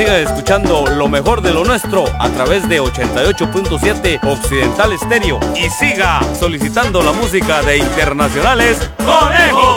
sigan escuchando lo mejor de lo nuestro a través de 88.7 Occidental Estéreo y siga solicitando la música de Internacionales Conejos.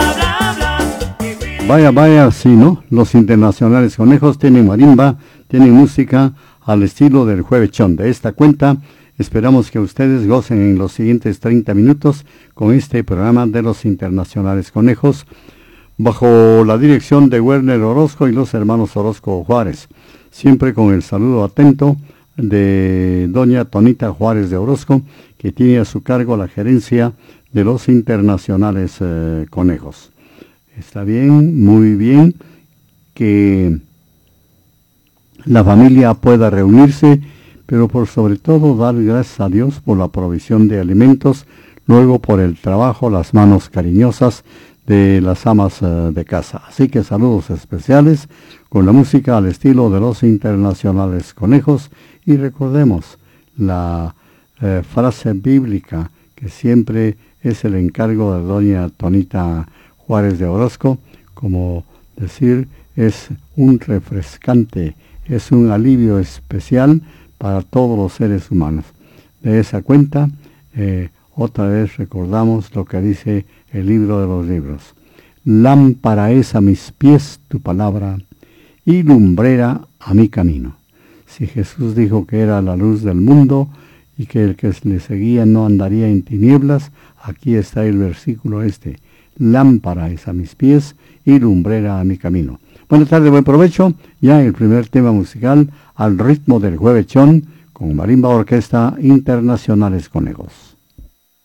Vaya, sí, ¿no? Los Internacionales Conejos tienen marimba, tienen música al estilo del Juevechón. De esta cuenta, esperamos que ustedes gocen en los siguientes 30 minutos con este programa de los Internacionales Conejos, bajo la dirección de Werner Orozco y los hermanos Orozco Juárez, siempre con el saludo atento de doña Tonita Juárez de Orozco, que tiene a su cargo la gerencia de los Internacionales Conejos. Está bien, muy bien, que la familia pueda reunirse, pero por sobre todo dar gracias a Dios por la provisión de alimentos, luego por el trabajo, las manos cariñosas de las amas de casa. Así que saludos especiales con la música al estilo de los Internacionales Conejos, y recordemos la frase bíblica que siempre es el encargo de doña Tonita Juárez de Orozco, como decir, es un refrescante, es un alivio especial para todos los seres humanos. De esa cuenta, otra vez recordamos lo que dice el libro de los libros. Lámpara es a mis pies tu palabra y lumbrera a mi camino. Si Jesús dijo que era la luz del mundo y que el que le seguía no andaría en tinieblas, aquí está el versículo este. Lámpara es a mis pies y lumbrera a mi camino. Buenas tardes, buen provecho. Ya el primer tema musical al ritmo del Juevechón con Marimba Orquesta Internacionales Conejos.